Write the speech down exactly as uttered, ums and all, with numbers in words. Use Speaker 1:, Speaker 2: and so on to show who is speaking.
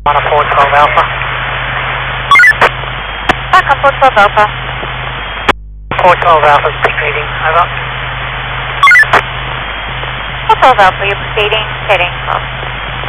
Speaker 1: On a four twelve Alpha.
Speaker 2: Back on four twelve Alpha.
Speaker 1: four twelve Alpha's peak reading, over.
Speaker 2: four twelve Alpha, you're proceeding, heading off.